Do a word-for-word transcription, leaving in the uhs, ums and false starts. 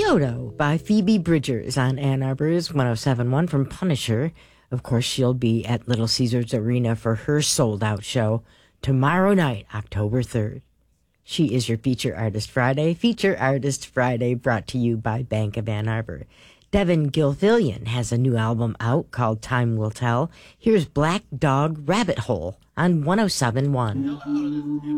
Photo by Phoebe Bridgers on Ann Arbor's one oh seven point one from Punisher. Of course, she'll be at Little Caesars Arena for her sold-out show tomorrow night, October third. She is your Feature Artist Friday. Feature Artist Friday brought to you by Bank of Ann Arbor. Devin Gilfillian has a new album out called Time Will Tell. Here's Black Dog Rabbit Hole on one oh seven point one.